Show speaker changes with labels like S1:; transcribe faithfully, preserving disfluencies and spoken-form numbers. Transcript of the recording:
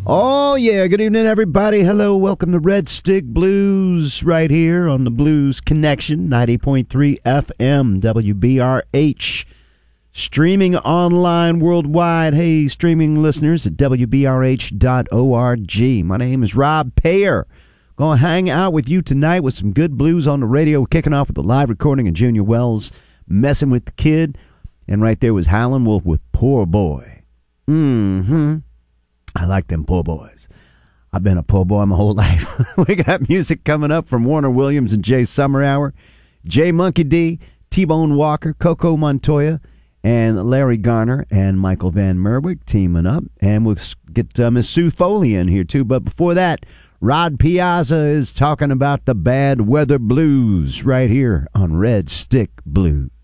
S1: Oh, yeah. Good evening, everybody. Hello. Welcome to Red Stick Blues right here on the Blues Connection, ninety point three F M, W B R H. Streaming online worldwide. Hey, streaming listeners at W B R H dot org. My name is Rob Payer. Going to hang out with you tonight with some good blues on the radio. We're kicking off with a live recording of Junior Wells, Messing with the Kid. And right there was Howlin' Wolf with Poor Boy. Mm-hmm. I like them poor boys. I've been a poor boy my whole life. We got music coming up from Warner Williams and Jay Summerhour, J Monkey D, T-Bone Walker, Coco Montoya, and Larry Garner and Michael Van Merwig teaming up. And we'll get uh, Miss Sue Foley in here, too. But before that, Rod Piazza is talking about the Bad Weather Blues right here on Red Stick Blues.